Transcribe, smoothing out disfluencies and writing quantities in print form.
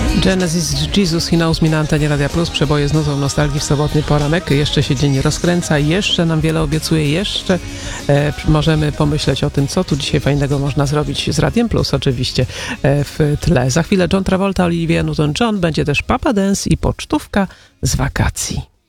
Genesis, Jesus He Knows Me na antenie Radia Plus. Przeboje z nutą nostalgii w sobotni poranek. Jeszcze się dzień rozkręca, jeszcze nam wiele obiecuje, jeszcze możemy pomyśleć o tym, co tu dzisiaj fajnego można zrobić z Radiem Plus oczywiście w tle. Za chwilę John Travolta, Olivia Newton-John, będzie też Papa Dance i pocztówka z wakacji.